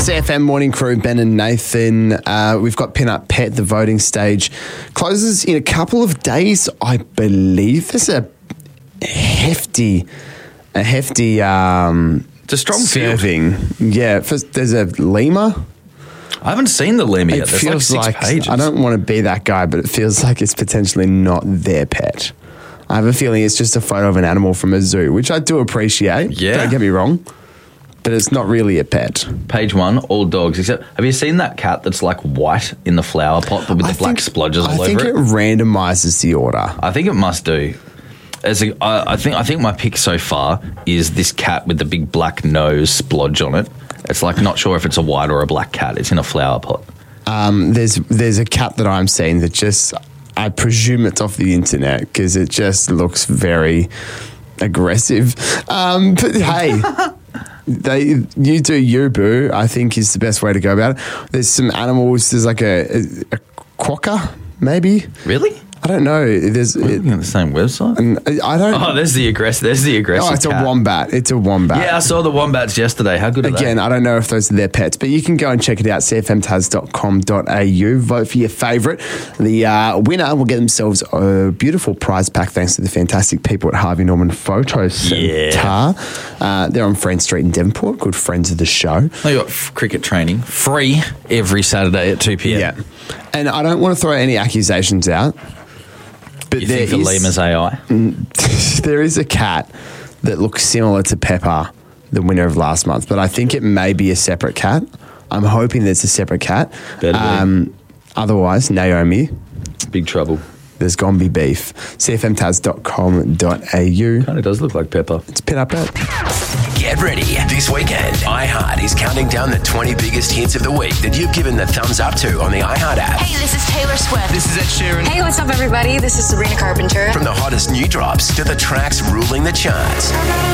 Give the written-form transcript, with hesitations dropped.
CFM Morning Crew, Ben and Nathan. We've got Pin Up Pet, the voting stage. Closes in a couple of days, I believe. There's a hefty It's a strong serving. Yeah, there's a lemur. I haven't seen the lemur yet. It There's feels like 6 pages. I don't want to be that guy, but it feels like it's potentially not their pet. I have a feeling it's just a photo of an animal from a zoo, which I do appreciate. Yeah. Don't get me wrong. But it's not really a pet. Page 1, all dogs. Except, have you seen that cat that's like white in the flower pot but with the black splodges all over it? I think it randomises the order. I think it must do. I think my pick so far is this cat with the big black nose splodge on it. It's like not sure if it's a white or a black cat. It's in a flower pot. There's a cat that I'm seeing that just, I presume it's off the internet because it just looks very aggressive. But hey, you do you, boo, I think is the best way to go about it. There's some animals. There's like a quokka, maybe. Really? I don't know. There's on the same website. I don't. Oh, there's the aggressive. Oh, it's cat. a wombat. It's a wombat. Yeah, I saw the wombats yesterday. How good are they? Again, I don't know if those are their pets, but you can go and check it out, cfmtaz.com.au. Vote for your favourite. The winner will get themselves a beautiful prize pack thanks to the fantastic people at Harvey Norman Photo Centre. They're on Friend Street in Devonport, good friends of the show. They got cricket training free every Saturday at 2 p.m. Yeah. And I don't want to throw any accusations out, but you think the lemur's AI? There is a cat that looks similar to Pepper, the winner of last month, but I think it may be a separate cat. I'm hoping there's a separate cat. Otherwise, Naomi. Big trouble. There's gonna be beef. cfmtaz.com.au. Kind of does look like Pepper. It's Pin Up Pet. Get ready. This weekend, iHeart is counting down the 20 biggest hits of the week that you've given the thumbs up to on the iHeart app. Hey, this is Taylor Swift. This is Ed Sheeran. Hey, what's up, everybody? This is Sabrina Carpenter. From the hottest new drops to the tracks ruling the charts.